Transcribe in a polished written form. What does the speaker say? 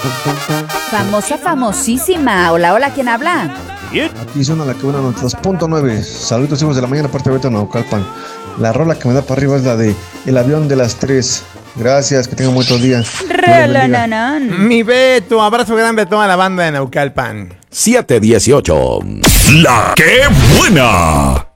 Famosa, famosísima. Hola, hola, ¿quién habla? Aquí suena la que una 92.9. Saludos, hijos de la mañana, parte de Beto Naucalpan. La rola que me da para arriba es la de El avión de las 3. Gracias, que tengan un buen día. Rolononón. Mi Beto, abrazo grande a toda la banda de Naucalpan. 718. La que buena.